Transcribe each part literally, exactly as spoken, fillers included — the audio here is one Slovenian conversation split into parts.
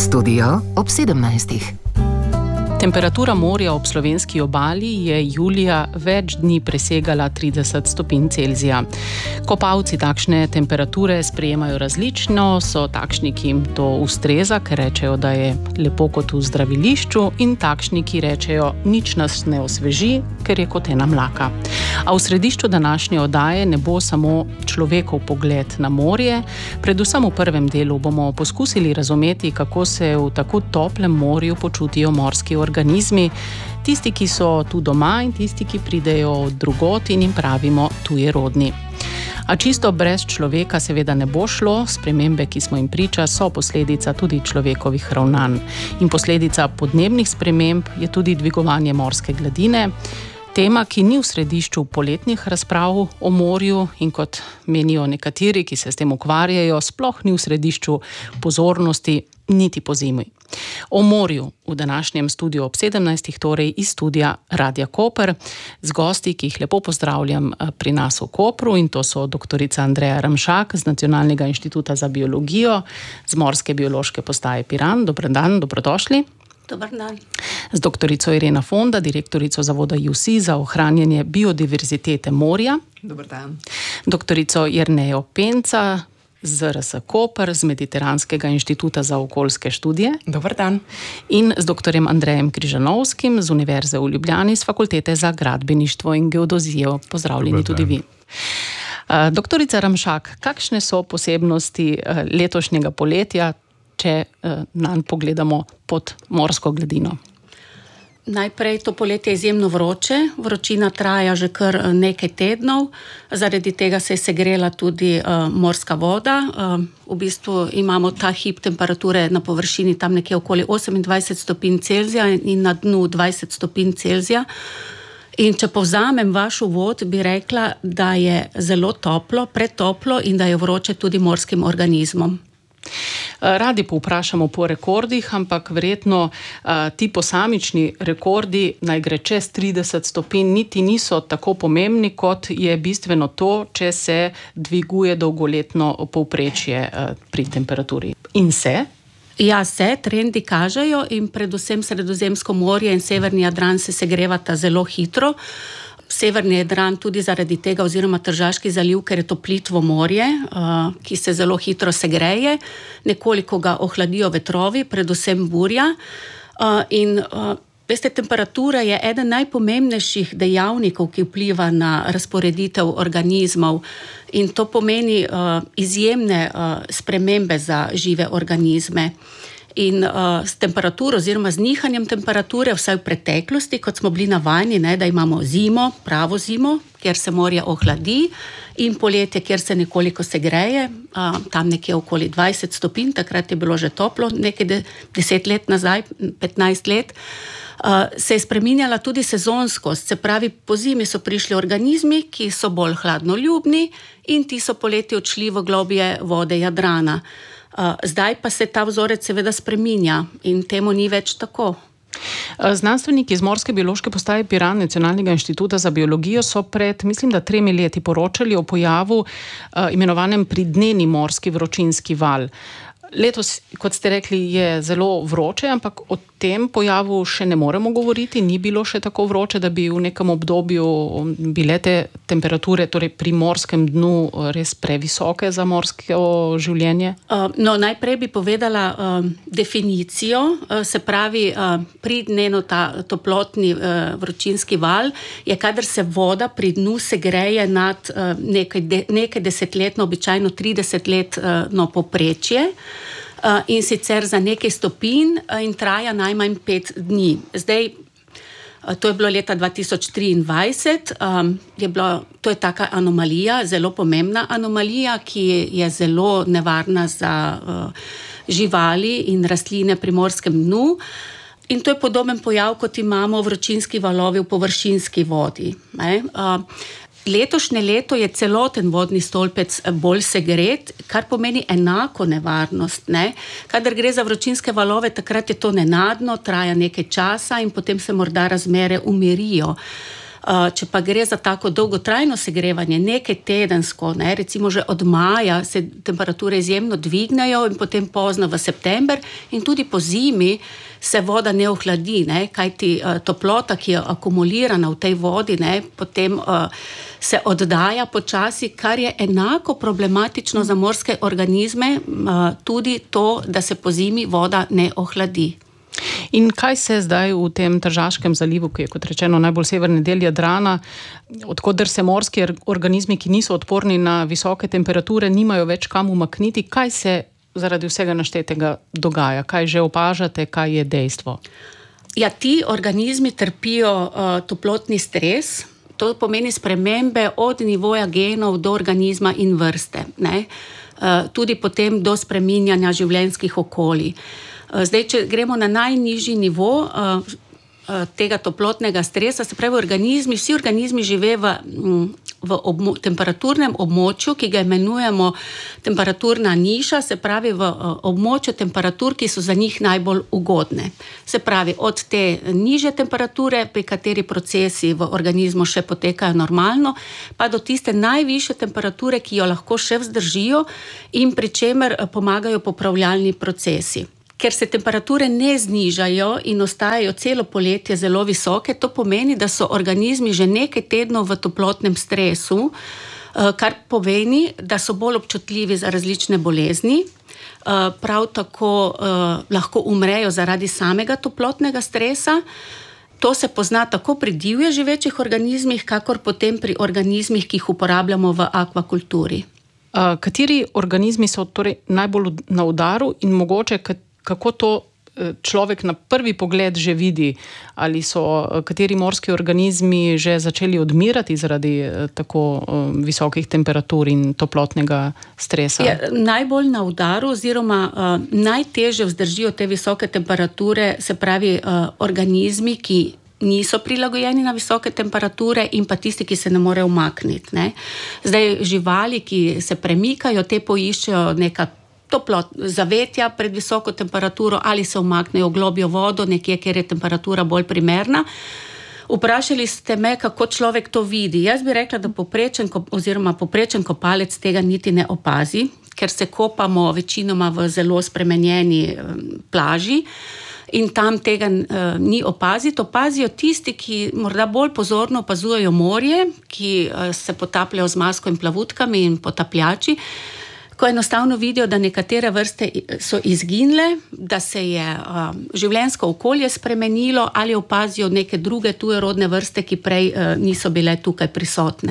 Studio ob sedemnajstih. Temperatura morja ob slovenski obali je julija več dni presegala trideset stopinj Celzija. Kopalci takšne temperature sprejemajo različno, so takšni, ki jim to ustreza, ker rečejo, da je lepo kot v zdravilišču, in takšni, ki rečejo, nič nas ne osveži, ker je kot ena mlaka. A v središču današnje oddaje ne bo samo človekov pogled na morje. Predvsem v prvem delu bomo poskusili razumeti, kako se v tako toplem morju počutijo morski organizmi, tisti, ki so tu doma, in tisti, ki pridejo od drugot in jim pravimo tujerodni. A čisto brez človeka seveda ne bo šlo, spremembe, ki smo jim priča, so posledica tudi človekovih ravnanj. In posledica podnebnih sprememb je tudi dvigovanje morske gladine, tema, ki ni v središču poletnih razprav o morju in, kot menijo nekateri, ki se s tem ukvarjajo, sploh ni v središču pozornosti niti pozimi. O morju v današnjem studiu ob sedemnajstih, torej iz studia Radia Koper, z gosti, ki jih lepo pozdravljam pri nas v Kopru, in to so doktorica Andreja Ramšak z Nacionalnega inštituta za biologijo, z Morske biološke postaje Piran. Dober dan, dobrodošli. Dobar dan. Z doktorico Irena Fonda, direktorico Zavoda I U S I za ohranjanje biodiverzitete morja. Dobar dan. Doktorico Jernejo Penca z R S Koper, z Mediteranskega inštituta za okoljske študije. Dobar dan. In z doktorjem Andrejem Križanovskim z Univerze v Ljubljani z Fakultete za gradbeništvo in geodezijo. Pozdravljeni tudi vi. Doktorica Ramšak, kakšne so posebnosti letošnjega poletja, če nanj pogledamo pod morsko gladino? Najprej, to poletje je izjemno vroče, vročina traja že kar nekaj tednov, zaradi tega se je segrela tudi uh, morska voda. Uh, v bistvu imamo ta hip temperature na površini tam nekje okoli osemindvajset stopinj Celzija in na dnu dvajset stopinj Celzija. In če povzamem vaš uvod, bi rekla, da je zelo toplo, pretoplo in da je vroče tudi morskim organizmom. Radi povprašamo po rekordih, ampak verjetno uh, ti posamični rekordi, naj gre čez trideset stopinj, niti niso tako pomembni, kot je bistveno to, če se dviguje dolgoletno povprečje uh, pri temperaturi. In se? Ja, se, trendi kažejo, in predvsem Sredozemsko morje in severni Jadran se segrevata zelo hitro. Severni Jadran tudi zaradi tega, oziroma Tržaški zaliv, ker je to plitvo morje, uh, ki se zelo hitro segreje, nekoliko ga ohladijo vetrovi, predvsem burja. Uh, in uh, veste, temperatura je eden najpomembnejših dejavnikov, ki vpliva na razporeditev organizmov, in to pomeni uh, izjemne uh, spremembe za žive organizme. In uh, s temperaturo oziroma z nihanjem temperature, vsaj v preteklosti, kot smo bili navajeni, ne, da imamo zimo, pravo zimo, kjer se morje ohladi, in poletje, kjer se nekoliko segreje, uh, tam nekje okoli dvajset stopinj, takrat je bilo že toplo, nekaj de, deset let nazaj, petnajst let, uh, se je spreminjala tudi sezonskost, se pravi, po zimi so prišli organizmi, ki so bolj hladnoljubni, in ti so poleti odšli v globje vode Jadrana. Zdaj pa se ta vzorec seveda spreminja in temu ni več tako. Znanstveniki iz Morske biološke postaje Piran, Nacionalnega inštituta za biologijo, so pred, mislim, da tremi leti poročali o pojavu uh, imenovanem pridneni morski vročinski val. Letos, kot ste rekli, je zelo vroče, ampak o tem pojavu še ne moremo govoriti. Ni bilo še tako vroče, da bi v nekem obdobju bile te temperature, torej pri morskem dnu, res previsoke za morsko življenje? Uh, no, najprej bi povedala uh, definicijo, uh, se pravi, uh, pridneno ta toplotni uh, vročinski val je, kadar se voda pri dnu segreje nad uh, nekaj, de, nekaj desetletno, običajno trideset letno povprečje. Uh, in sicer za nekaj stopinj uh, in traja najmanj pet dni. Zdaj, uh, to je bilo leta dva tisoč triindvajset, um, je bilo, to je taka anomalija, zelo pomembna anomalija, ki je zelo nevarna za uh, živali in rastline pri morskem dnu. In to je podoben pojav, kot imamo vročinski valovi v površinski vodi. Ne? Uh, Letošnje leto je celoten vodni stolpec bolj segret, kar pomeni enako nevarnost. Ne? Kadar gre za vročinske valove, takrat je to nenadno, traja nekaj časa in potem se morda razmere umirijo. Če pa gre za tako dolgotrajno segrevanje, nekaj tedensko, ne, recimo že od maja se temperature izjemno dvignejo in potem pozno v september in tudi po zimi se voda ne ohladi, ne, kajti uh, toplota, ki je akumulirana v tej vodi, ne, potem uh, se oddaja počasi, kar je enako problematično za morske organizme, uh, tudi to, da se po zimi voda ne ohladi. In kaj se zdaj v tem Tržaškem zalivu, ki je kot rečeno najbolj severni del Jadrana, odkoder se morski organizmi, ki niso odporni na visoke temperature, nimajo več kam umakniti, kaj se zaradi vsega naštetega dogaja? Kaj že opažate, kaj je dejstvo? Ja, ti organizmi trpijo uh, toplotni stres, to pomeni spremembe od nivoja genov do organizma in vrste, ne? Uh, tudi potem do spreminjanja življenjskih okolij. Uh, zdaj, če gremo na najnižji nivo uh, uh, tega toplotnega stresa, se pravi organizmi, vsi organizmi žive v um, v obmo- temperaturnem območju, ki ga imenujemo temperaturna niša, se pravi v uh, območju temperatur, ki so za njih najbolj ugodne. Se pravi, od te nižje temperature, pri kateri procesi v organizmu še potekajo normalno, pa do tiste najvišje temperature, ki jo lahko še vzdržijo in pri čemer pomagajo popravljalni procesi. Ker se temperature ne znižajo in ostajajo celo poletje zelo visoke, to pomeni, da so organizmi že nekaj tednov v toplotnem stresu, kar pomeni, da so bolj občutljivi za različne bolezni, prav tako lahko umrejo zaradi samega toplotnega stresa. To se pozna tako pri divje živečih organizmih, kakor potem pri organizmih, ki jih uporabljamo v akvakulturi. Kateri organizmi so torej najbolj na udaru in mogoče kako to človek na prvi pogled že vidi? Ali so kateri morski organizmi že začeli odmirati zaradi tako visokih temperatur in toplotnega stresa? Ja, najbolj na udaru oziroma uh, najtežje vzdržijo te visoke temperature, se pravi uh, organizmi, ki niso prilagojeni na visoke temperature in pa tisti, ki se ne morejo umakniti, ne. Zdaj, živali, ki se premikajo, te poiščejo neka toplot, zavetja pred visoko temperaturo ali se umaknejo v globjo vodo, nekje, kjer je temperatura bolj primerna. Vprašali ste me, kako človek to vidi. Jaz bi rekla, da poprečen, oziroma poprečen kopalec tega niti ne opazi, ker se kopamo večinoma v zelo spremenjeni plaži in tam tega uh, ni opaziti. Opazijo tisti, ki morda bolj pozorno opazujejo morje, ki uh, se potapljajo z masko in plavutkami in potapljači, ko enostavno vidijo, da nekatere vrste so izginile, da se je uh, življenjsko okolje spremenilo ali opazijo neke druge tujerodne vrste, ki prej uh, niso bile tukaj prisotne.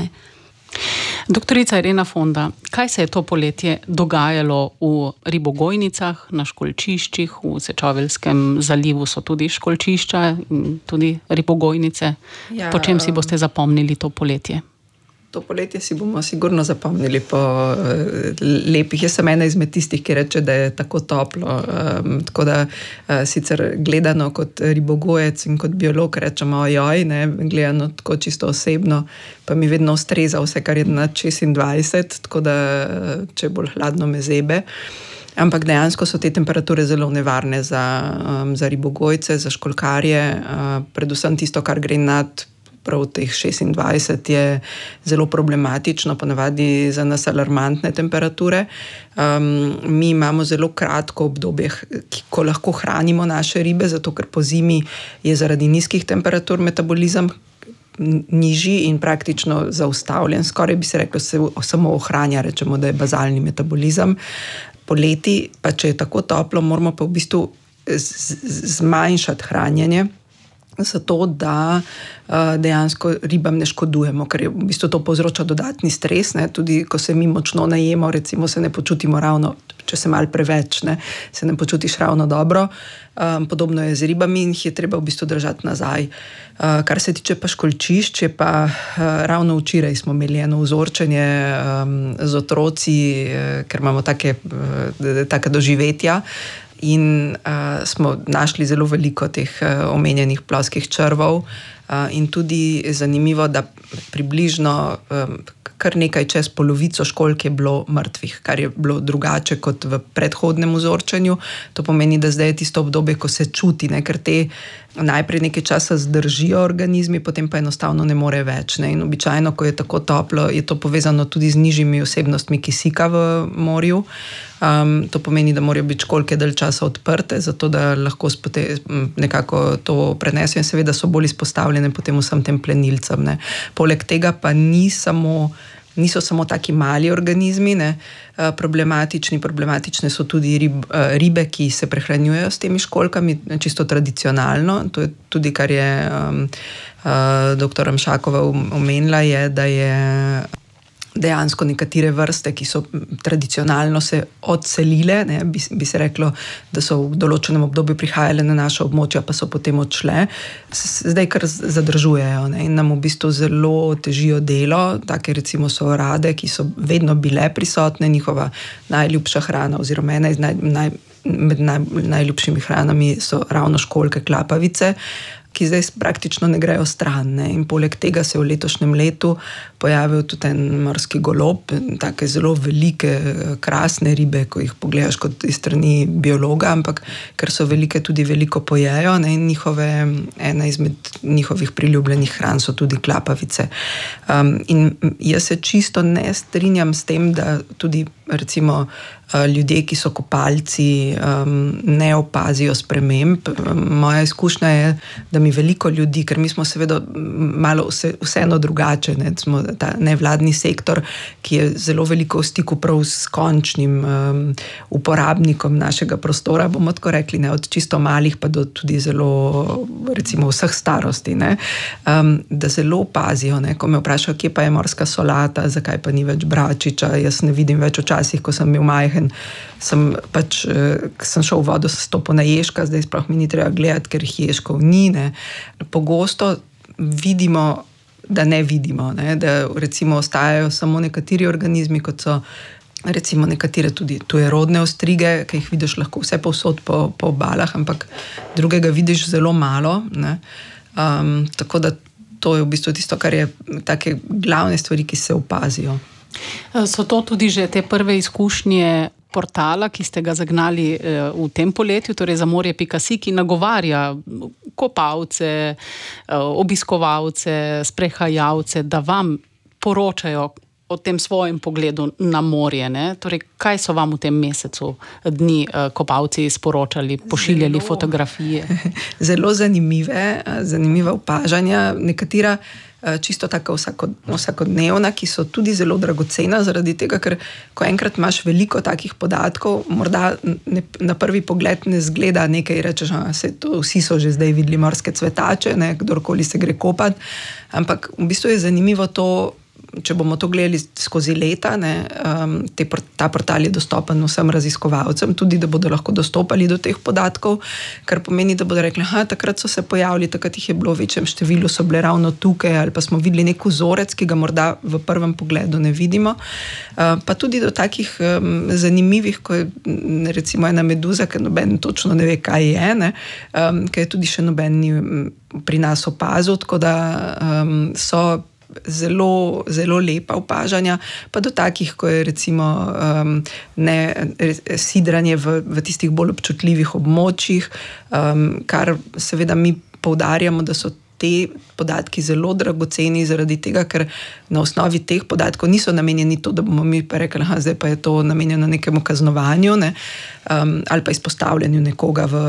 Doktorica Irena Fonda, kaj se je to poletje dogajalo v ribogojnicah, na školjčiščih, v Sečoveljskem zalivu so tudi školjčišča in tudi ribogojnice. Ja, po čem si boste zapomnili to poletje? To poletje si bomo sigurno zapomnili po uh, lepih. Jaz sem ena izmed tistih, ki reče, da je tako toplo. Um, tako da uh, sicer gledano kot ribogojec in kot biolog rečemo ojoj, ne, gledano tako čisto osebno, pa mi vedno ustreza vse, kar je nad šestindvajset, tako da če bolj hladno me zebe. Ampak dejansko so te temperature zelo nevarne za, um, za ribogojce, za školjkarje, uh, predvsem tisto, kar gre nad prav teh šestindvajset je zelo problematično, ponavadi za nas alarmantne temperature. Um, mi imamo zelo kratko obdobje, ko lahko hranimo naše ribe, zato ker po zimi je zaradi nizkih temperatur metabolizem nižji in praktično zaustavljen. Skoraj bi se reklo, se samo ohranja, rečemo, da je bazalni metabolizem. Poleti, pa če je tako toplo, moramo pa v bistvu zmanjšati hranjenje, zato da uh, dejansko ribam ne škodujemo, ker je v bistvu to povzroča dodatni stres, ne? Tudi ko se mi močno najemo, recimo se ne počutimo ravno, če se malo preveč, ne? Se ne počutiš ravno dobro. Um, podobno je z ribami in jih je treba v bistvu držati nazaj. Uh, kar se tiče pa školjčišč, je pa uh, ravno včeraj smo imeli eno vzorčenje um, z otroci, uh, ker imamo take, uh, take doživetja. In uh, smo našli zelo veliko teh uh, omenjenih ploskih črvov uh, in tudi zanimivo, da približno, um, kar nekaj čez polovico školjk je bilo mrtvih, kar je bilo drugače kot v predhodnem vzorčenju. To pomeni, da zdaj je tisto obdobje, ko se čuti, ne, ker te najprej nekaj časa zdržijo organizmi, potem pa enostavno ne more več. Ne. In običajno, ko je tako toplo, je to povezano tudi z nižjimi vsebnostmi kisika v morju. Um, to pomeni, da morajo biti školjke dalj časa odprte, zato da lahko spote, nekako to prenesejo in seveda so bolj izpostavljene potem vsem tem plenilcem. Ne. Poleg tega pa ni samo, niso samo taki mali organizmi, ne, problematični, problematične so tudi rib, ribe, ki se prehranjujejo s temi školjkami, čisto tradicionalno. To je tudi, kar je um, uh, doktor Ramšakova omenila, je, da je dejansko nekatere vrste, ki so tradicionalno se odselile, ne, bi, bi se reklo, da so v določenem obdobju prihajale na naše območja, pa so potem odšle, zdaj kar zadržujejo, ne, in nam v bistvu zelo težijo delo, take recimo so orade, ki so vedno bile prisotne, njihova najljubša hrana oziroma ena iz naj, naj, med naj, najljubšimi hranami so ravno školjke klapavice, ki zdaj praktično ne grejo stran. Ne. In poleg tega se je v letošnjem letu pojavil tudi en morski golob, take zelo velike, krasne ribe, ko jih pogledaš kot iz strani biologa, ampak ker so velike, tudi veliko pojejo, ne, in njihove, ena izmed njihovih priljubljenih hran so tudi klapavice. Um, in jaz se čisto ne strinjam s tem, da tudi recimo ljudje, ki so kopalci, um, ne opazijo sprememb. Moja izkušnja je, da mi veliko ljudi, ker mi smo seveda malo vse, vseeno drugače, ne, smo ta nevladni sektor, ki je zelo veliko v stiku prav s končnim um, uporabnikom našega prostora, bomo tako rekli, ne, od čisto malih pa do tudi zelo, recimo vseh starosti, ne, um, da zelo opazijo, ne, ko me vprašajo, kje pa je morska solata, zakaj pa ni več bračiča, jaz ne vidim več včasih, ko sem bil majhen, sem pač, sem šel v vodo, stopil na ježka, zdaj sploh mi ni treba gledati, ker ježkov ni, ne. Pogosto vidimo, da ne vidimo, ne, da recimo ostajajo samo nekateri organizmi, kot so recimo nekatere tudi tujerodne ostrige, ki jih vidiš lahko vse povsod po, po obalah, ampak drugega vidiš zelo malo, ne. Um, tako da to je v bistvu tisto, kar je take glavne stvari, ki se opazijo. So to tudi že te prve izkušnje portala, ki ste ga zagnali v tem poletju, torej za morje pika si, ki nagovarja kopalce, obiskovalce, sprehajalce, da vam poročajo o tem svojem pogledu na morje, ne? Torej, kaj so vam v tem mesecu dni kopalci sporočali, pošiljali zelo, fotografije? Zelo zanimive, zanimiva opažanja, nekatera čisto tako vsakodnevna, ki so tudi zelo dragocena zaradi tega, ker ko enkrat imaš veliko takih podatkov, morda ne, na prvi pogled ne zgleda nekaj, rečeš, a, se to, vsi so že zdaj videli morske cvetače, ne, kdorkoli se gre kopat, ampak v bistvu je zanimivo to, če bomo to gledali skozi leta, ne, um, te, ta portal je dostopen vsem raziskovalcem, tudi da bodo lahko dostopali do teh podatkov, kar pomeni, da bodo rekli, aha, takrat so se pojavili, takrat jih je bilo v večjem številu, so bile ravno tukaj, ali pa smo videli nek vzorec, ki ga morda v prvem pogledu ne vidimo. Uh, pa tudi do takih um, zanimivih, ko je recimo ena meduza, ker noben točno ne ve, kaj je, ne, um, ker je tudi še noben ni pri nas opazil, tako da um, so zelo, zelo lepa opažanja, pa do takih, ko je recimo um, ne, sidranje v, v tistih bolj občutljivih območjih, um, kar seveda mi poudarjamo, da so te podatki zelo dragoceni zaradi tega, ker na osnovi teh podatkov niso namenjeni to, da bomo mi pa rekli, aha, zdaj pa je to namenjeno nekemu kaznovanju, ne, um, ali pa izpostavljanju nekoga v,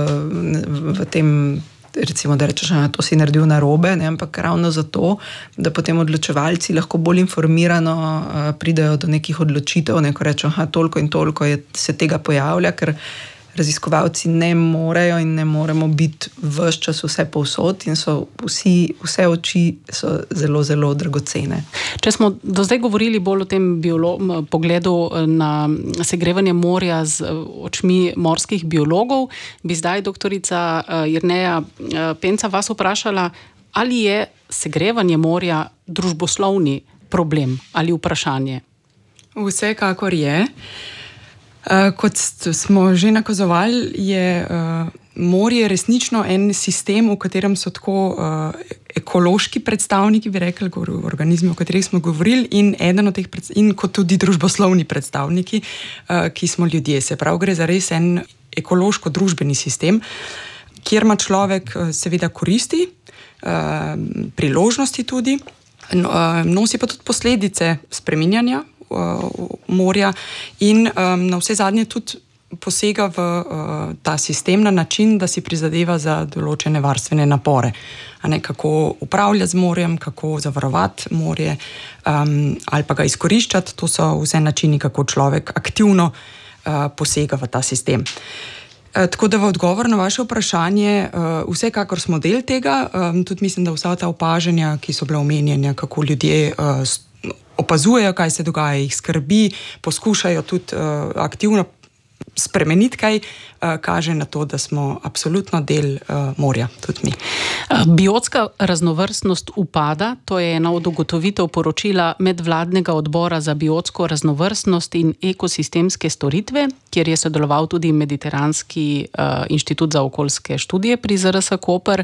v, v tem, recimo, da rečeš, da to si naredil narobe, ne, ampak ravno zato, da potem odločevalci lahko bolj informirano uh, pridejo do nekih odločitev, ne, ko rečejo, aha, toliko in toliko je, se tega pojavlja, ker raziskovalci ne morejo in ne moremo biti ves čas vse povsod in so vsi, vse oči so zelo, zelo dragocene. Če smo do zdaj govorili bolj o tem biolo- pogledu na segrevanje morja z očmi morskih biologov, bi zdaj doktorica Jerneja Penca vas vprašala, ali je segrevanje morja družboslovni problem ali vprašanje? Vsekakor je. Uh, kot smo že nakazovali, je uh, morje resnično en sistem, v katerem so tako uh, ekološki predstavniki, bi rekli, organizmi, o katerih smo govorili, in eden od teh in kot tudi družboslovni predstavniki, uh, ki smo ljudje. Se pravi, gre za res en ekološko-družbeni sistem, kjer ima človek uh, seveda koristi, uh, priložnosti tudi, no, uh, nosi pa tudi posledice spreminjanja morja in um, na vse zadnje tudi posega v uh, ta sistem na način, da si prizadeva za določene varstvene napore. A ne, kako upravljati z morjem, kako zavarovati morje um, ali pa ga izkoriščati. To so vse načini, kako človek aktivno uh, posega v ta sistem. Tako da v odgovor na vaše vprašanje, vsekakor smo del tega, tudi mislim, da vsa ta opažanja, ki so bile omenjene, kako ljudje opazujejo, kaj se dogaja, jih skrbi, poskušajo tudi aktivno spremeniti kaj, kaže na to, da smo absolutno del morja, tudi mi. Biotska raznovrstnost upada, to je ena od ugotovitev poročila Medvladnega odbora za biotsko raznovrstnost in ekosistemske storitve, kjer je sodeloval tudi Mediteranski uh, inštitut za okoljske študije pri Z R S Koper.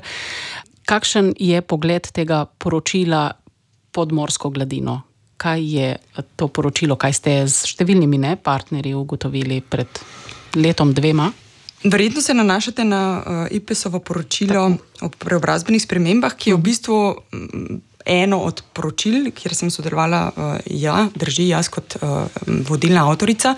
Kakšen je pogled tega poročila pod morsko gladino? Kaj je to poročilo, kaj ste z številnimi ne, partnerji ugotovili pred letom dvema? Verjetno se nanašate na uh, I P E S-ovo poročilo o preobrazbenih spremembah, ki je v bistvu um, eno od poročil, kjer sem sodelovala, uh, ja, drži jaz kot uh, vodilna avtorica.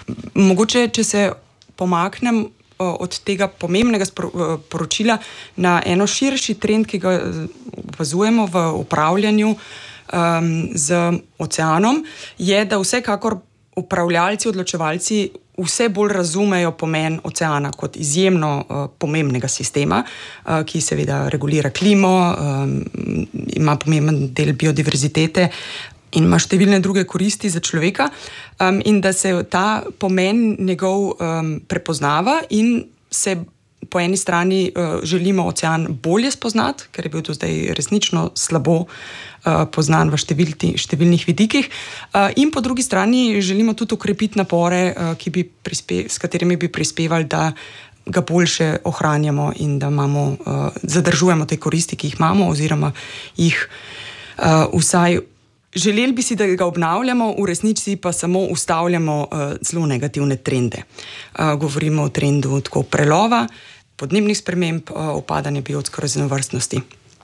Mogoče, če se pomaknem uh, od tega pomembnega spro, uh, poročila na eno širši trend, ki ga opazujemo v upravljanju um, z oceanom, je, da vsekakor upravljalci, odločevalci vse bolj razumejo pomen oceana kot izjemno uh, pomembnega sistema, uh, ki seveda regulira klimo, um, ima pomemben del biodiverzitete in ima številne druge koristi za človeka, um, in da se ta pomen njegov um, prepoznava in se po eni strani uh, želimo ocean bolje spoznati, ker je bil do zdaj resnično slabo uh, poznan v številti, številnih vidikih, uh, in po drugi strani želimo tudi okrepiti napore, uh, ki bi prispe, s katerimi bi prispevali, da ga boljše ohranjamo in da imamo, uh, zadržujemo te koristi, ki jih imamo, oziroma jih uh, vsaj želeli bi si, da ga obnavljamo, v resnici pa samo ustavljamo uh, zelo negativne trende. Uh, govorimo o trendu tako prelova, podnebnih sprememb, uh, upadanja biotske raznovrstnosti.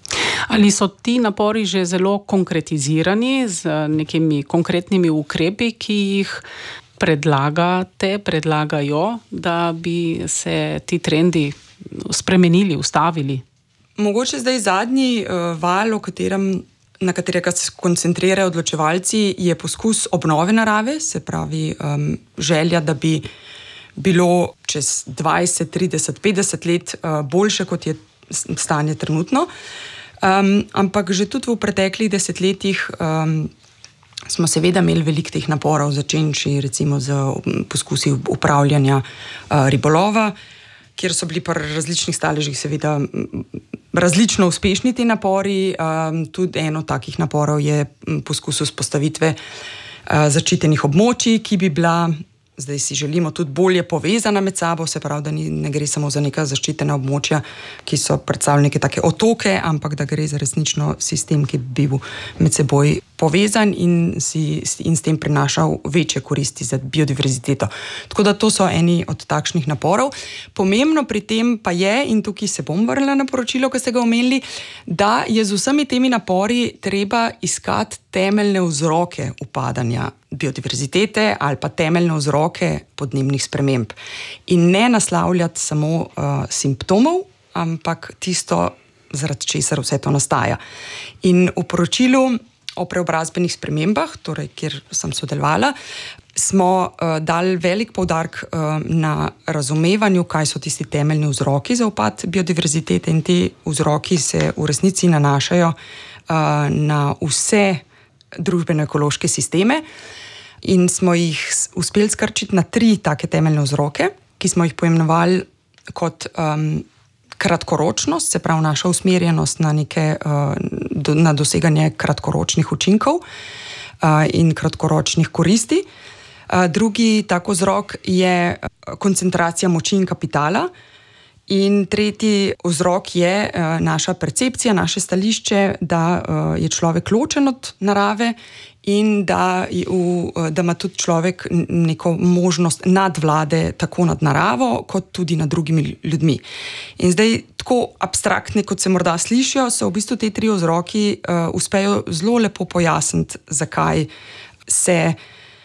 Ali so ti napori že zelo konkretizirani z nekimi konkretnimi ukrepi, ki jih predlagate, predlagajo, da bi se ti trendi spremenili, ustavili? Mogoče zdaj zadnji uh, val, o katerem na katerega se koncentrirajo odločevalci, je poskus obnove narave, se pravi um, želja, da bi bilo čez dvajset, trideset, petdeset let uh, boljše, kot je stanje trenutno. Um, ampak že tudi v preteklih desetletjih um, smo seveda imeli veliko teh naporov, začenši recimo z poskusi upravljanja uh, ribolova, kjer so bili pa različnih staležih seveda različno uspešni ti napori. Um, tudi eno takih naporov je poskus vzpostavitve uh, zaščitenih območij, ki bi bila, zdaj si želimo, tudi bolje povezana med sabo, se pravi, da ni, ne gre samo za neka zaščitena območja, ki so predstavljali neke take otoke, ampak da gre za resnično sistem, ki bi bil med seboj povezan in, si, in s tem prinašal večje koristi za biodiverziteto. Tako da to so eni od takšnih naporov. Pomembno pri tem pa je, in tukaj se bom vrnila na poročilo, ki ste ga omenili, da je z vsemi temi napori treba iskati temeljne vzroke upadanja biodiverzitete ali pa temeljne vzroke podnebnih sprememb. In ne naslavljati samo uh, simptomov, ampak tisto, zaradi česar vse to nastaja. In v poročilu o preobrazbenih spremembah, torej kjer sem sodelovala, smo uh, dali velik poudarek uh, na razumevanju, kaj so tisti temeljni vzroki za upad biodiverzitete, in ti vzroki se v resnici nanašajo uh, na vse družbeno-ekološke sisteme. In smo jih uspeli skrčiti na tri take temeljne vzroke, ki smo jih poimenovali kot um, kratkoročnost, se pravi naša usmerjenost na, neke, uh, do, na doseganje kratkoročnih učinkov uh, in kratkoročnih koristi. Drugi tak vzrok je koncentracija moči in kapitala. In tretji vzrok je naša percepcija, naše stališče, da je človek ločen od narave in da, v, da ima tudi človek neko možnost nadvlade tako nad naravo, kot tudi nad drugimi ljudmi. In zdaj, tako abstraktne, kot se morda slišijo, so v bistvu te tri vzroki uh, uspejo zelo lepo pojasniti, zakaj se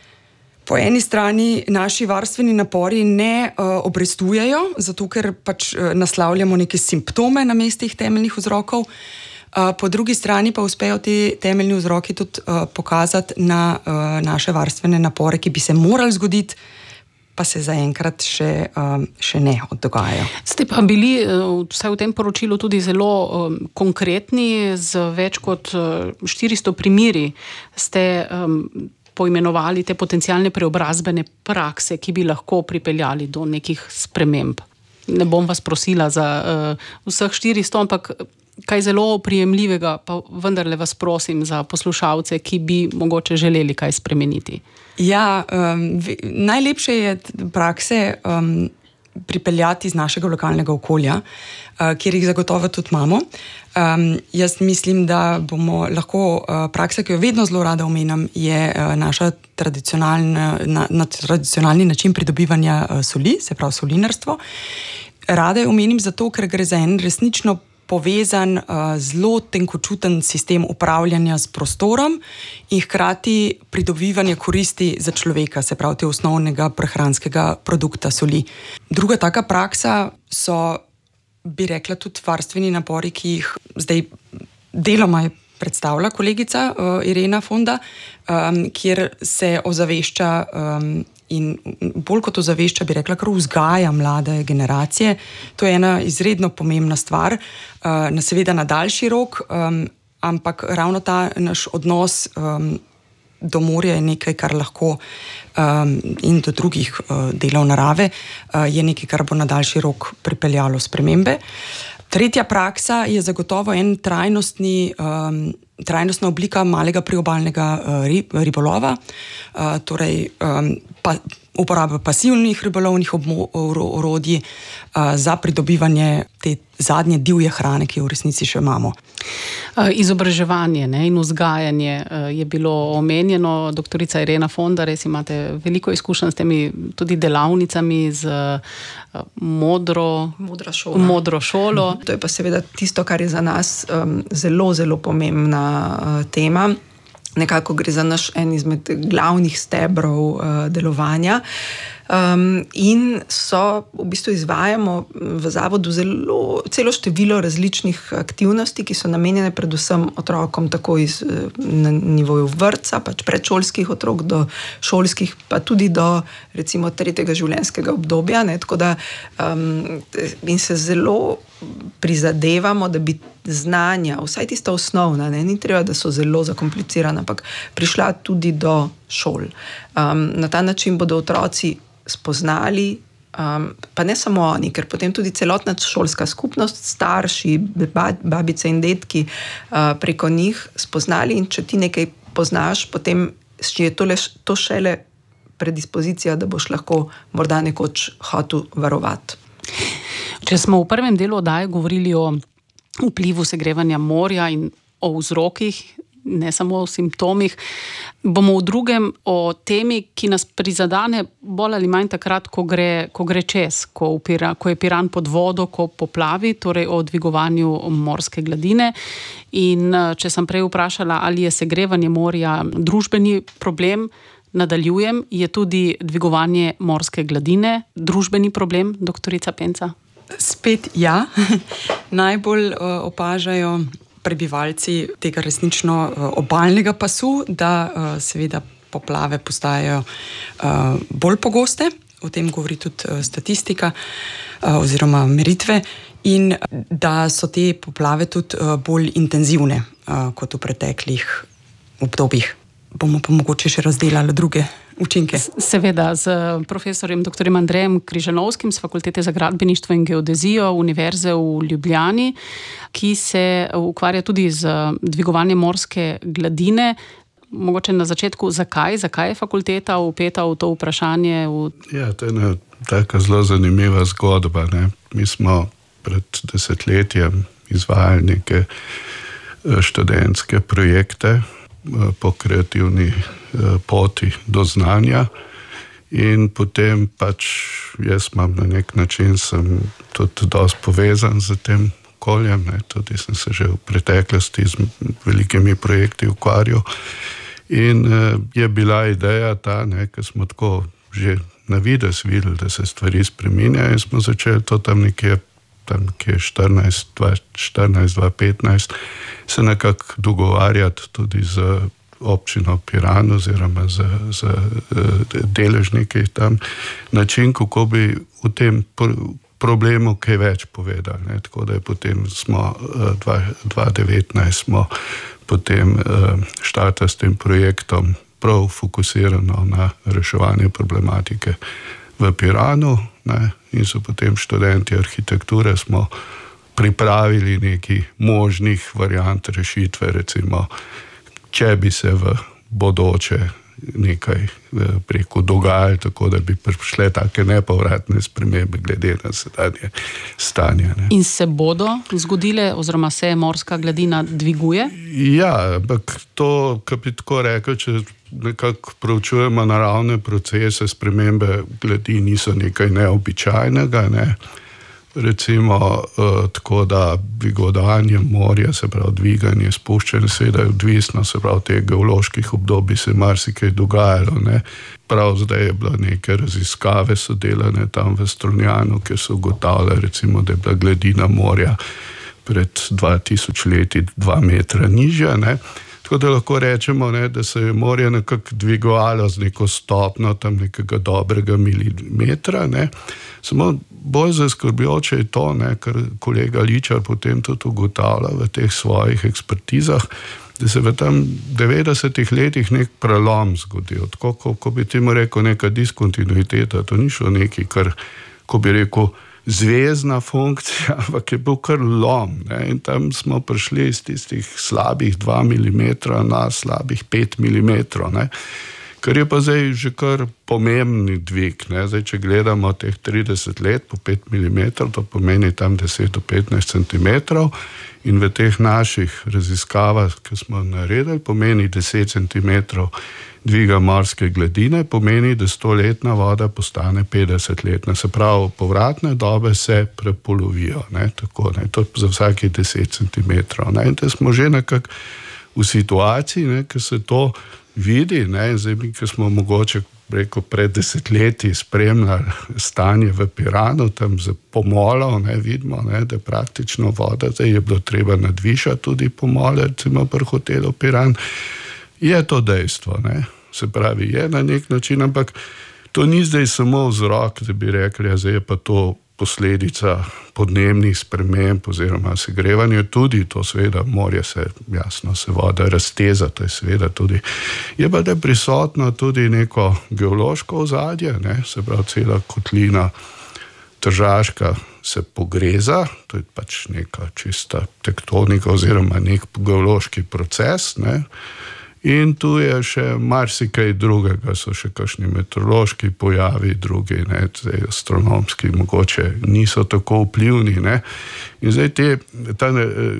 po eni strani naši varstveni napori ne uh, obrestujejo, zato ker pač uh, naslavljamo neke simptome na mestih temeljnih vzrokov. Uh, po drugi strani pa uspejo te temeljni vzroki tudi uh, pokazati na uh, naše varstvene napore, ki bi se morali zgoditi, pa se zaenkrat še, um, še ne dogajajo. Ste pa bili vsaj v tem poročilu tudi zelo um, konkretni, z več kot uh, štiristo primeri ste um, poimenovali te potencialne preobrazbene prakse, ki bi lahko pripeljali do nekih sprememb. Ne bom vas prosila za uh, vseh štiristo, ampak kaj zelo prijemljivega, pa vendarle vas prosim za poslušalce, ki bi mogoče želeli kaj spremeniti. Ja, um, najlepše je prakse um, pripeljati iz našega lokalnega okolja, uh, kjer jih zagotovo tudi imamo. Um, jaz mislim, da bomo lahko uh, praksa, ki jo vedno zelo rada omenjam, je uh, naša tradicionalna, na, na tradicionalni način pridobivanja uh, soli, se pravi solinarstvo. Rada jo omenim zato, ker gre za en resnično povezan, uh, zelo tenkočuten sistem upravljanja s prostorom in hkrati pridobivanje koristi za človeka, se pravi te osnovnega prehranskega produkta soli. Druga taka praksa so, bi rekla, tudi varstveni napori, ki jih zdaj deloma je predstavlja kolegica uh, Irena Fonda, um, kjer se ozavešča um, in bolj kot ozavešča, bi rekla, kar vzgaja mlade generacije. To je ena izredno pomembna stvar, uh, na seveda na daljši rok, um, ampak ravno ta naš odnos um, do morja je nekaj, kar lahko um, in do drugih uh, delov narave uh, je nekaj, kar bo na daljši rok pripeljalo spremembe. Tretja praksa je zagotovo en trajnostni, um, trajnostna oblika malega priobalnega uh, ribolova, uh, torej um, pa, uporaba pasivnih ribolovnih orodij uh, za pridobivanje te zadnje divje hrane, ki jo v resnici še imamo. Izobraževanje, ne, in vzgajanje je bilo omenjeno. Doktorica Irena Fonda, res imate veliko izkušenj s temi tudi delavnicami z modro, modro šolo. Modro šolo. To je pa seveda tisto, kar je za nas um, zelo, zelo pomembna uh, tema. Nekako gre za naš en izmed glavnih stebrov uh, delovanja. Um, in so, v bistvu izvajamo v zavodu zelo, celo število različnih aktivnosti, ki so namenjene predvsem otrokom tako iz na nivoju vrtca, pač predšolskih otrok do šolskih, pa tudi do recimo tretjega življenjskega obdobja, ne, tako da um, in se zelo prizadevamo, da bi znanja, vsaj tista osnovna, ne, ni treba, da so zelo zakomplicirana, ampak prišla tudi do šol. Um, na ta način bodo otroci spoznali, um, pa ne samo oni, ker potem tudi celotna šolska skupnost, starši, babice in detki uh, preko njih spoznali, in če ti nekaj poznaš, potem je to, le, to šele predispozicija, da boš lahko morda nekoč hotel varovati. Če smo v prvem delu oddaje govorili o vplivu segrevanja morja in o vzrokih, ne samo o simptomih, bomo v drugem o temi, ki nas prizadane bolj ali manj takrat, ko gre, ko gre čez, ko, upira, ko je Piran pod vodo, ko poplavi, torej o dvigovanju morske gladine. In če sem prej vprašala, ali je segrevanje morja družbeni problem, nadaljujem, je tudi dvigovanje morske gladine družbeni problem, doktorica Penca? Spet ja. Najbolj uh, opažajo prebivalci tega resnično uh, obalnega pasu, da uh, seveda poplave postajajo uh, bolj pogoste, o tem govori tudi uh, statistika uh, oziroma meritve, in da so te poplave tudi uh, bolj intenzivne uh, kot v preteklih obdobjih. Bomo pa mogoče še razdelali druge učinke. Seveda, z profesorjem doktorjem Andrejem Križanovskim z Fakultete za gradbeništvo in geodezijo Univerze v Ljubljani, ki se ukvarja tudi z dvigovanjem morske gladine. mogoče na začetku, zakaj, zakaj je fakulteta vpeta v to vprašanje? V... Ja, to je ena taka zelo zanimiva zgodba, ne. Mi smo pred desetletjem izvajali neke študentske projekte po kreativni poti do znanja in potem pač jaz imam na nek način, sem tudi dosti povezan z tem okoljem, ne. Tudi sem se že v preteklosti z velikimi projekti ukvarjal in je bila ideja ta, ne, ker smo tako že na vides videli, da se stvari spreminjajo in smo začeli to tam nekje tam nekje štirinajst dva petnajst se nekako dogovarjati tudi z občino Piran oziroma z, z deležniki tam način, kako bi v tem problemu kaj več povedali. Ne. Tako da je potem smo dva devetnajst smo potem štartali s tem projektom prav fokusirano na reševanje problematike v Piranu, ne, in so potem študenti arhitekture smo pripravili neki možnih variant rešitve, recimo, če bi se v bodoče nekaj preko dogajali, tako da bi prišle take nepovratne spremembe glede na sedanje stanje. Ne. In se bodo zgodile, oziroma se morska gladina dviguje? Ja, ampak to, kar bi tako rekel, če nekako proučujemo naravne procese, spremembe gladin niso nekaj neobičajnega, ne. Recimo, eh, tako da dvigovanje morja, se pravi dviganje, spuščanje, seveda je odvisno, se pravi teh geoloških obdobij se marsikaj dogajalo, ne. Prav zdaj je bila neke raziskave so delane tam v Strunjanu, kjer so ugotavljali, recimo, da je bila gladina morja pred dva tisoč leti dva metra nižja, ne. Tako da lahko rečemo, ne, da se je morje nekako dvigovalo z neko stopno tam nekega dobrega milimetra, ne. Samo bolj zaskrbljujoče je to, ne, kar kolega Ličar potem tudi ugotavlja v teh svojih ekspertizah, da se v tam devetdesetih letih nek prelom zgodil. Tako, ko, ko bi temu rekel neka diskontinuiteta, to ni šlo nekaj, kar, ko bi rekel, zvezdna funkcija, ampak je bil kar lom, ne, in tam smo prišli iz tistih slabih dva milimetra na slabih pet milimetrov, ne, kar je pa zdaj že kar pomembni dvig, ne, zdaj, če gledamo teh trideset let po pet milimetrov, to pomeni tam deset do petnajst centimetrov in v teh naših raziskavah, ki smo naredili, pomeni deset centimetrov dviga morske gladine, pomeni, da stoletna voda postane petdesetletna. Se pravi, povratne dobe se prepolovijo, ne, tako, ne, to za vsaki deset centimetrov, ne, in te smo že nekako v situaciji, ne, ki se to vidi, ne, zdaj mi, ki smo mogoče preko pred desetletji spremljali stanje v Piranu, tam za pomolov, ne, vidimo, ne, da praktično voda, zdaj je bilo treba nadvišati tudi pomole, recimo pri hotelu Piran, je to dejstvo, ne, se pravi, je na nek način, ampak to ni zdaj samo vzrok, da bi rekli, ja, zdaj je pa to posledica podnebnih sprememb oziroma segrevanja, tudi to seveda morje se, jasno, se voda razteza, to je seveda tudi, je pa da je prisotno tudi neko geološko ozadje, ne, se pravi, cela kotlina Tržaška se pogreza, to je pač neka čista tektonika oziroma nek geološki proces, ne, in tu je še marsikaj drugega, so še kakšni meteorološki pojavi, drugi, ne, astronomski, mogoče niso tako vplivni, ne. In zdaj te, ta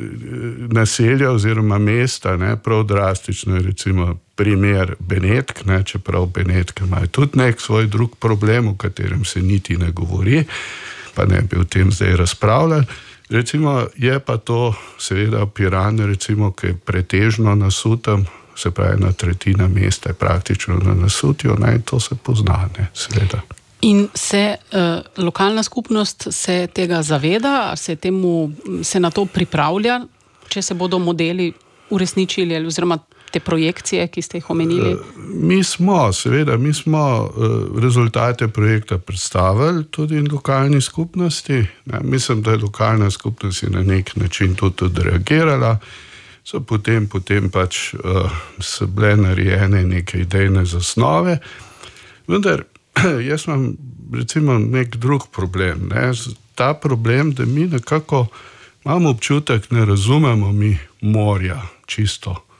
naselja oziroma mesta, ne, prav drastično je recimo primer Benetk, ne, čeprav Benetke imajo tudi nek svoj drug problem, o katerem se niti ne govori, pa ne bi o tem zdaj razpravljali. Recimo je pa to seveda Piran, recimo, ki je pretežno nasutem, se pravi, ena tretjina mesta je praktično na nasutju, ne, in to se pozna, ne, seveda. In se eh, lokalna skupnost se tega zaveda, se, temu, se na to pripravlja, če se bodo modeli uresničili oziroma te projekcije, ki ste jih omenili? Mi smo, seveda, mi smo rezultate projekta predstavili tudi lokalni skupnosti. Ne, mislim, da je lokalna skupnost na nek način tudi odreagirala. So potem, potem pač uh, so bile narejene neke idejne zasnove. Vendar, jaz imam recimo nek drug problem. Ne? Ta problem, da mi nekako imamo občutek, ne razumemo mi morja čisto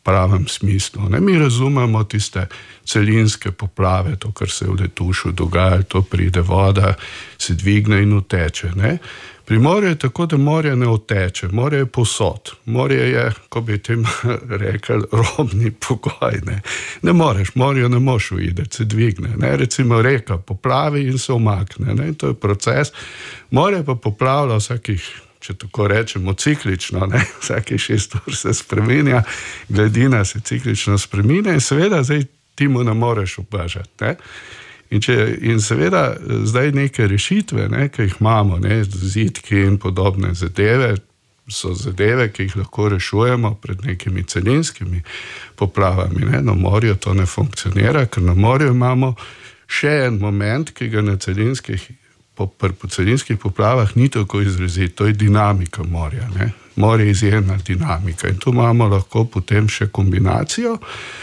pravem smislu. Ne? Mi razumemo tiste celinske poplave, to, kar se v Letušu dogaja, to pride voda, se dvigne in uteče. Ne? Pri morju je tako, da morje ne uteče, morje je povsod. Morje je, ko bi tem rekel, robni pogoj. Ne, ne moreš, morje ne moš uideti, se dvigne. Ne? Recimo reka poplavi in se umakne. Ne? To je proces. Morje pa poplavlja vsakih, če tako rečemo, ciklično, ne? Vsakih šest ur se spreminja, gladina se ciklično spreminja in seveda zdaj ti mu ne moreš ubežati. Ne? In, če, in seveda zdaj neke rešitve, ne, ki jih imamo, ne, zidki in podobne zadeve, so zadeve, ki jih lahko rešujemo pred nekimi celinskimi poplavami. Ne. Na morju to ne funkcionira, ker na morju imamo še en moment, ki ga na celinskih, po, po celinskih poplavah ni tako izraziti, to je dinamika morja. Ne. Morje je izjemna dinamika in tu imamo lahko potem še kombinacijo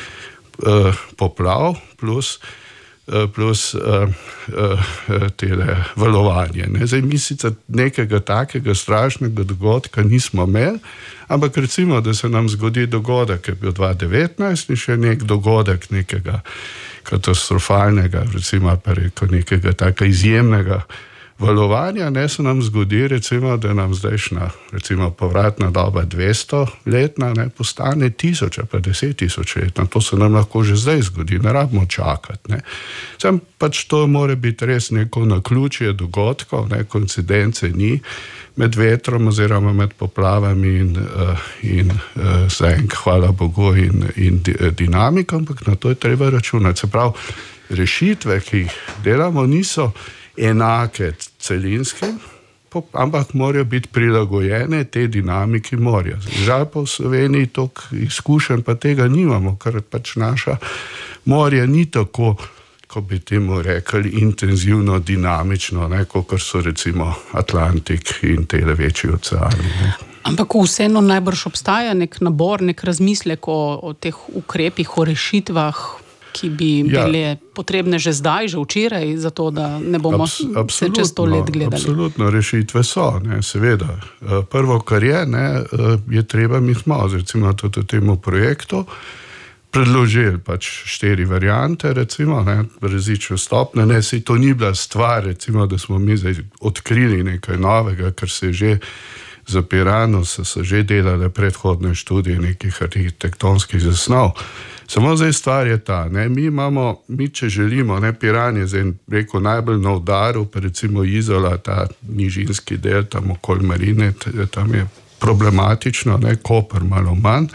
eh, poplav plus plus uh, uh, tele valovanje. Ne? Zdaj, mi sicer nekega takega strašnega dogodka nismo imeli, ampak recimo, da se nam zgodi dogodek, je bil dva tisoč devetnajst in še nek dogodek nekega katastrofalnega, recimo pa rekel, nekega taka izjemnega valovanja, ne se nam zgodi, recimo, da nam zdajšnja, recimo, povratna doba dvesto letna, ne, postane tisoč, pa deset tisoč letna. To se nam lahko že zdaj zgodi, ne rabimo čakati. Ne. Sam pač to mora biti res neko naključje dogodkov, ne, koincidence ni med vetrom oziroma med poplavami in, uh, in uh, zaenk, hvala Bogu, in, in di, dinamiko, ampak na to je treba računati. Se pravi, rešitve, ki jih delamo, niso enake celinskim, ampak morajo biti prilagojene te dinamiki morja. Žal pa v Sloveniji toliko izkušenj pa tega nimamo, ker pač naša morja ni tako, ko bi temu rekli, intenzivno, dinamično, ne, kot so recimo Atlantik in tele večji oceani. Ne. Ampak vseeno najbrž obstaja nek nabor, nek razmislek o, o teh ukrepih, o rešitvah, ki bi bile ja. potrebne že zdaj, že včeraj, zato da ne bomo Abs- se čez to let gledali. Absolutno, rešitve so, ne, seveda. Prvo, kar je, ne, je treba, mi smo, recimo, tudi temu projektu predložili pač štiri variante, recimo, ne, različne stopne, ne, saj to ni bila stvar, recimo, da smo mi zdaj odkrili nekaj novega, kar se je že za Pirano, se so že delale predhodne študije nekih arhitektonskih zasnov. Samo zdaj stvar je ta, ne, mi imamo, mi če želimo, ne, Piran je zdaj rekel najbolj na udaru, pa recimo Izola, ta nižinski del, tam okoli Marine, tam je problematično, ne, Koper malo manj.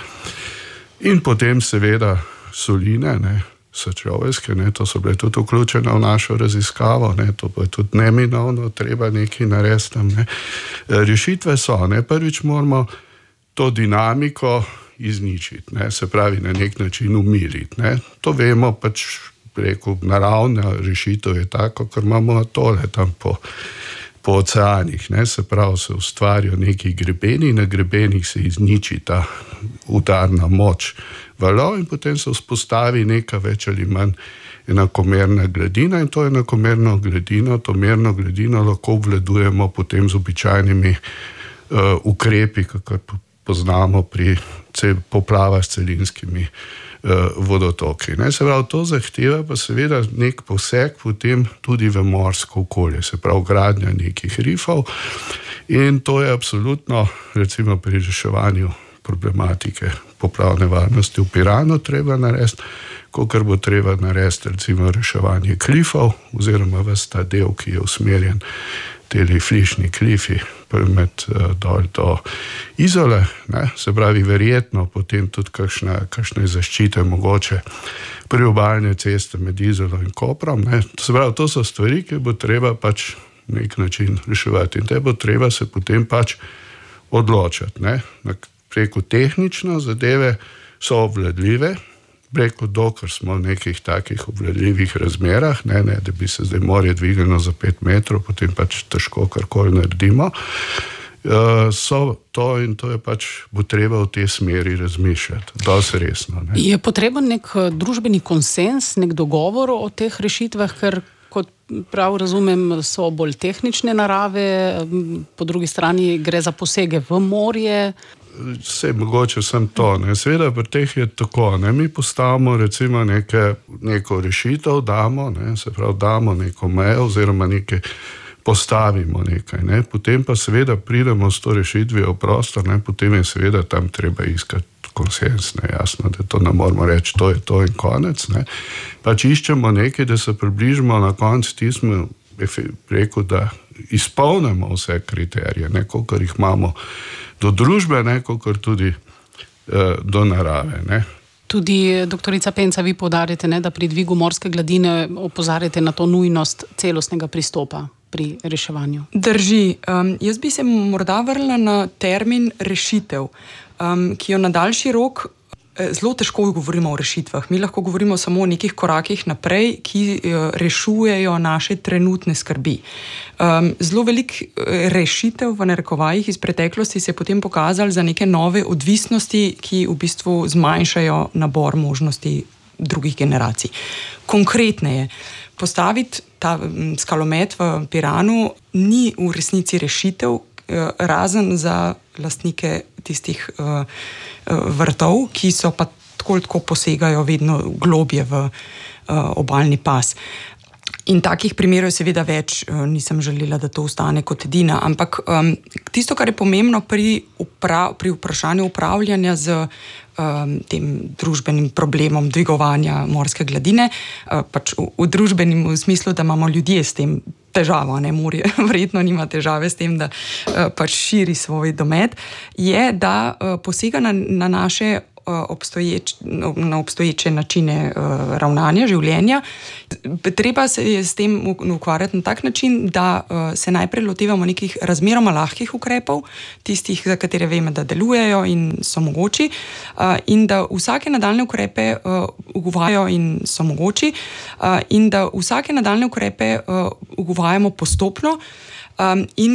In potem seveda soline, ne, Sečoveljske, ne, to so bile tudi vključene v našo raziskavo, ne, to pa je tudi neminovno, treba nekaj narediti tam, ne. Rešitve so, ne, prvič moramo to dinamiko izničiti, ne, se pravi na nek način umiriti, ne. To vemo, pač rekel, naravna rešitev je tako, ker imamo tole tam po, po oceanih, ne, se pravi, se ustvarijo neki grebeni, na grebenih se izniči ta udarna moč valov in potem se vzpostavi neka več ali manj enakomerna gladina in to enakomerno gladino, to merno gladino lahko obvladujemo potem z običajnimi uh, ukrepi, kakor poznamo pri poplavah s celinskimi uh, vodotoki. Ne, se pravi, to zahteva pa seveda nek poseg potem tudi v morsko okolje, se pravi gradnja nekih rifov in to je absolutno, recimo pri reševanju problematike poplavne varnosti v Piranu treba narediti, kolikor bo treba narediti recimo reševanje klifov oziroma ves ta del, ki je usmerjen teli flišni klifi med uh, dol do Izole, ne, se pravi verjetno potem tudi kakšne, kakšne zaščite mogoče priobalne ceste med Izolo in Koprom, ne, se pravi, to so stvari, ki bo treba pač nek način reševati in te bo treba se potem pač odločiti, ne, preko tehnično zadeve so obvladljive, preko dokler smo v nekih takih obvladljivih razmerah, ne, ne, da bi se zdaj morje dvignilo za pet metrov, potem pač težko karkoli naredimo, uh, so to in to je pač bo treba v tej smeri razmišljati, dosti resno. Ne. Je potreben nek družbeni konsens, nek dogovor o teh rešitvah, ker kot prav razumem, so bolj tehnične narave, po drugi strani gre za posege v morje. vse mogoče sem to. Ne. Seveda pri teh je tako, ne. Mi postavimo recimo neke, neko rešitev, damo, ne. Se pravi, damo neko mejo oziroma nekaj postavimo nekaj, ne. Potem pa seveda pridemo s to rešitvijo v prostor, ne. Potem je seveda tam treba iskati konsens, ne, jasno, da to ne moramo reči, to je to in konec, ne. Pač iščemo nekaj, da se približimo na konc tismo, rekel, da izpolnimo vse kriterije, ne, kolikor jih imamo do družbe, ne, kolikor tudi eh, do narave, ne. Tudi, doktorica Penca, vi poudarjate, ne, da pri dvigu morske gladine opozarjate na to nujnost celostnega pristopa pri reševanju. Drži. Um, jaz bi se morda vrnila na termin rešitev, um, ki jo na daljši rok zelo težko govorimo o rešitvah. Mi lahko govorimo samo o nekih korakih naprej, ki rešujejo naše trenutne skrbi. Um, zelo velik rešitev v narekovajih iz preteklosti se je potem pokazal za neke nove odvisnosti, ki v bistvu zmanjšajo nabor možnosti drugih generacij. Konkretneje, postaviti ta skalomet v Piranu ni v resnici rešitev, razen za lastnike tistih uh, vrtov, ki so pa tako tako posegajo vedno globje v uh, obalni pas. In takih primerov je seveda več, nisem želela, da to ostane kot edina, ampak um, tisto, kar je pomembno pri, upra, pri vprašanju upravljanja z um, tem družbenim problemom dvigovanja morske gladine, uh, pač v, v družbenim v smislu, da imamo ljudje s tem težavo, ne, morje verjetno nima težave s tem, da uh, pač širi svoj domet, je, da uh, posega na, na naše Obstoječ, na obstoječe načine uh, ravnanja, življenja. Treba se je s tem ukvarjati na tak način, da uh, se najprej lotevamo nekih razmeroma lahkih ukrepov, tistih, za katere vemo, da delujejo in so mogoči, uh, in da vsake nadaljne ukrepe uh, uvajajo in so mogoči, uh, in da vsake nadaljne ukrepe uh, uvajamo postopno um, in